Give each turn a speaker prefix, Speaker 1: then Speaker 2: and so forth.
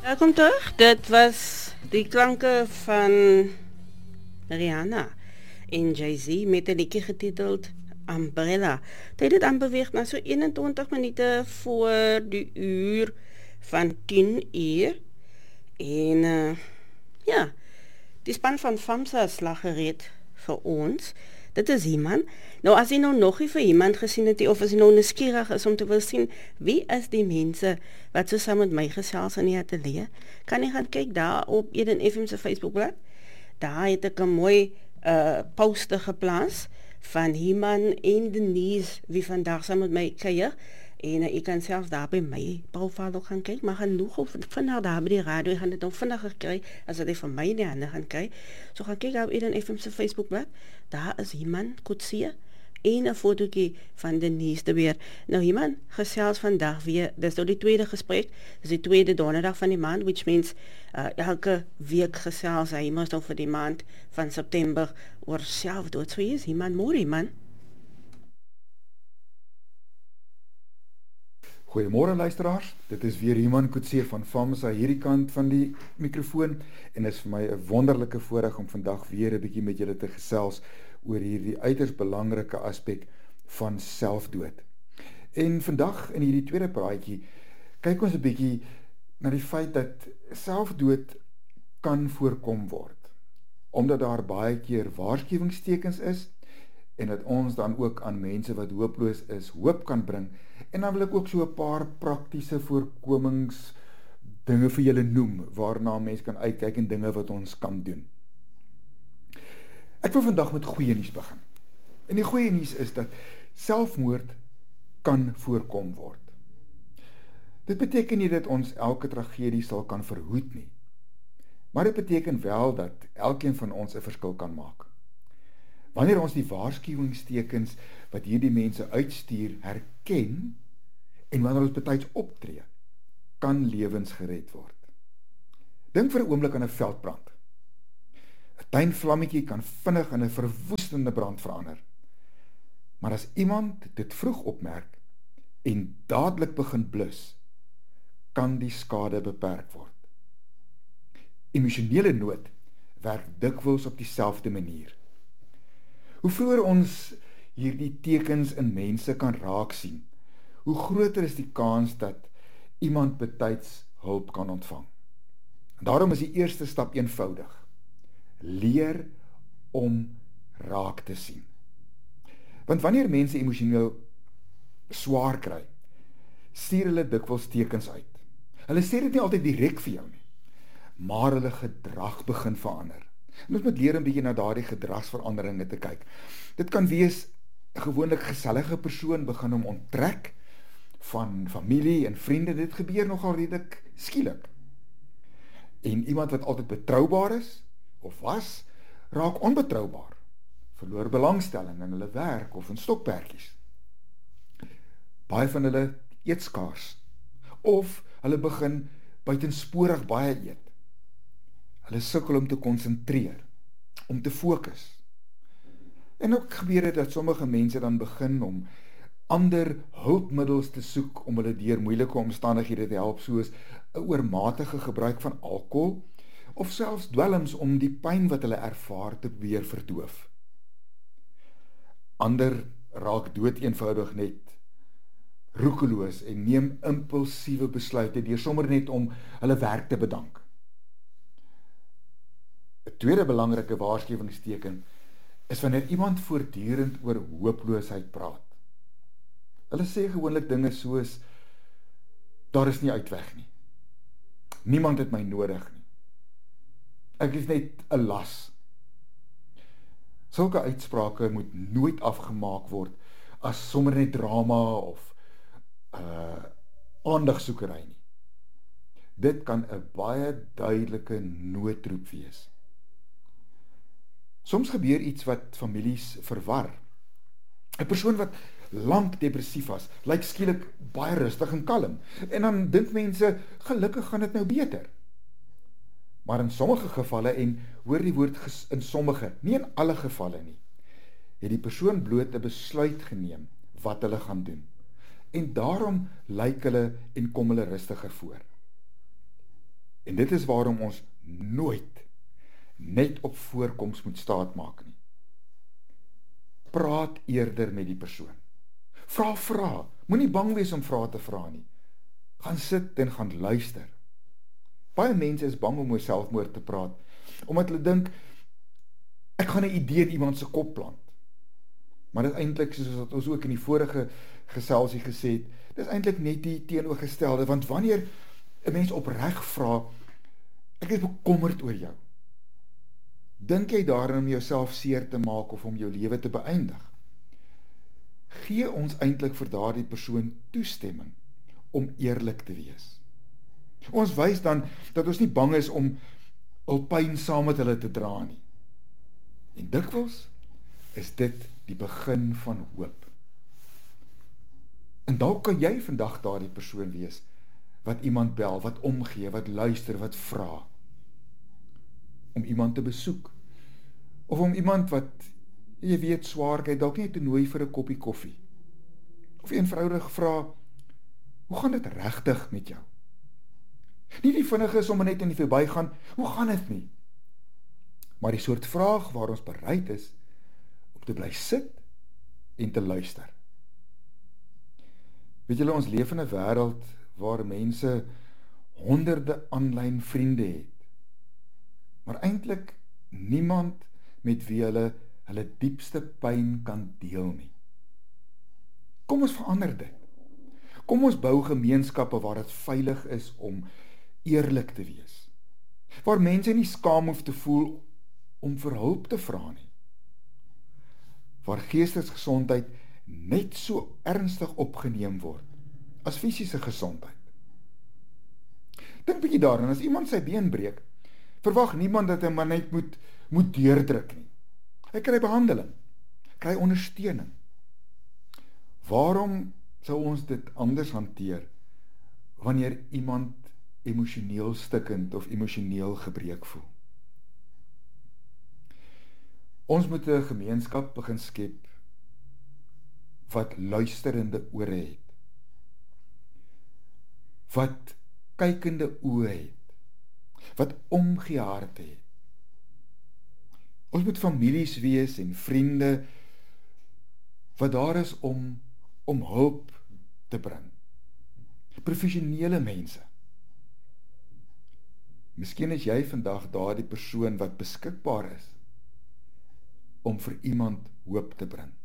Speaker 1: Welkom terug. Dit was die klanke van Rihanna en Jay-Z met 'n liedjie getiteld Umbrella. Dit het aanbeweeg na so 21 minute voor die uur van 10 uur. En ja, die span van FAMSA is gereed vir ons. Dit is iemand. Nou, as jy nou nog nie vir iemand gesien het, of as jy nou nuuskierig is om te wil sien, wie is die mense wat so saam met my gesels in die ateljee, kan jy gaan kyk daar op Eden FM se Facebookblad. Daar het ek 'n mooi poster geplaas van Iman en Denise, wie vandag saam met my kuier. En ek kan selfs daar by my profiel ook gaan kyk, maar genoeg of vandag daar by die radio, gaan dit nou vinniger kry, as dat ek van my in die hande gaan kry. So gaan kyk daar op Eden FM se Facebookblad, daar is Iman Kutsie, en 'n fotootjie van Denise de Beer. Nou Iman, gesels vandag weer, dis nou die tweede gesprek, dis die tweede donderdag van die maand, which means elke week gesels hy, mos nou vir die maand van September, oor selfdood. So hier is Iman, môre Iman.
Speaker 2: Goeiemôre luisteraars, dit is weer Iman Kutsie van FAMSA hierdie kant van die mikrofoon en is vir my 'n wonderlike voorreg om vandag weer 'n bietjie met julle te gesels oor hierdie uiters belangrike aspek van selfdood. En vandag in hierdie tweede praatjie kyk ons 'n bietjie na die feit dat selfdood kan voorkom word, omdat daar baie keer waarskuwingstekens is en dat ons dan ook aan mense wat hooploos is, hoop kan bring. En dan wil ek ook so 'n paar praktiese voorkomingsdinge vir julle noem, waarna mense kan uitkyk en dinge wat ons kan doen. Ek wil vandag met goeie nuus begin. En die goeie nuus is dat selfmoord kan voorkom word. Dit beteken nie dat ons elke tragedie sal kan verhoed nie. Maar dit beteken wel dat elkeen van ons 'n verskil kan maak. Wanneer ons die waarskuwingstekens wat hierdie mense uitstuur herken en wanneer ons betyds optree, kan lewens gered word. Dink vir 'n oomblik aan 'n veldbrand. 'n Tuinvlammetjie kan vinnig in 'n verwoestende brand verander. Maar as iemand dit vroeg opmerk en dadelik begin blus, kan die skade beperk word. Emosionele nood werk dikwels op dieselfde manier. Hoe vroeër ons hierdie tekens in mense kan raak sien, hoe groter is die kans dat iemand betyds hulp kan ontvang. En daarom is die eerste stap eenvoudig. Leer om raak te sien. Want wanneer mense emosioneel swaar kry, stuur hulle dikwels tekens uit. Hulle sê dit nie altyd direk vir jou nie, maar hulle gedrag begin verander. En ons moet leer 'n bietjie na daardie gedragsveranderinge te kyk. Dit kan wees 'n gewoonlik gesellige persoon begin hom onttrek van familie en vriende. Dit gebeur nogal redelik skielik. En iemand wat altyd betroubaar is of was, raak onbetroubaar, verloor belangstelling in hulle werk of in stokperdjies. Baie van hulle eet skaars of hulle begin buitensporig baie eet. Hulle sukkel om te konsentreer, om te fokus. En ook gebeur dit dat sommige mense dan begin om ander hulpmiddels te soek om hulle deur moeilike omstandighede te help, soos 'n oormatige gebruik van alkohol of selfs dwelms om die pyn wat hulle ervaar te probeer verdoof. Ander raak dood eenvoudig net roekeloos en neem impulsiewe besluite deur sommer net om hulle werk te bedank. 'n Tweede belangrike waarskuwingsteken is wanneer iemand voortdurend oor hooploosheid praat. Hulle sê gewoonlik dinge soos, daar is nie uitweg nie. Niemand het my nodig nie. Ek is net 'n las. Sulke uitsprake moet nooit afgemaak word as sommer net drama of aandagsoekery nie. Dit kan 'n baie duidelike noodroep wees. Soms gebeur iets wat families verwar. 'n Persoon wat lank depressief was, lyk skielik baie rustig en kalm. En dan dink mense, gelukkig gaan dit nou beter. Maar in sommige gevalle, en hoor die woord in sommige, nie in alle gevalle nie, het die persoon bloot 'n besluit geneem wat hulle gaan doen. En daarom lyk hulle en kom hulle rustiger voor. En dit is waarom ons nooit net op voorkoms moet staatmaak nie. Praat eerder met die persoon. Vra. Moenie bang wees om vrae te vra nie. Gaan sit en gaan luister. Baie mense is bang om oor selfmoord te praat, omdat hulle dink, ek gaan 'n idee in iemand se kop plant. Maar dit is eintlik, soos wat ons ook in die vorige geselsie gesê het, dit is eintlik net die teenoorgestelde, want wanneer 'n mens opreg vra, ek is bekommerd oor jou, dink jy daarin om jouself seer te maak of om jou lewe te beëindig? Gee ons eintlik vir daardie persoon toestemming om eerlik te wees. Ons wys dan dat ons nie bang is om hul pyn saam met hulle te dra nie. En dikwels is dit die begin van hoop. En dalk kan jy vandag daardie persoon wees wat iemand bel, wat omgee, wat luister, wat vra. Om iemand te besoek. Of om iemand wat, jy weet, swaarkry, dalk nie te nooi vir 'n koppie koffie. Of eenvoudig vra, hoe gaan dit regtig met jou? Nie die vinnige is om net in die verbygaan, hoe gaan dit nie? Maar die soort vraag waar ons bereid is om te bly sit en te luister. Weet julle, ons leef in 'n wêreld waar mense honderde aanlyn vriende het, maar eintlik niemand met wie hulle diepste pyn kan deel nie. Kom ons verander dit. Kom ons bou gemeenskappe waar dit veilig is om eerlik te wees. Waar mense nie skaam hoef te voel om vir hulp te vra nie. Waar geestesgesondheid net so ernstig opgeneem word as fisiese gesondheid. Dink bietjie daaraan, as iemand sy been breek, verwag niemand dat hy maar net moet deurdruk nie. Hy kry behandeling, kry ondersteuning. Waarom sou ons dit anders hanteer wanneer iemand emosioneel stikkend of emosioneel gebreek voel? Ons moet 'n gemeenskap begin skep wat luisterende ore het, wat kykende oë het, wat omgee harte het. Ons moet families wees en vriende wat daar is om hulp te bring. Professionele mense. Miskien is jy vandag daardie persoon wat beskikbaar is om vir iemand hoop te bring.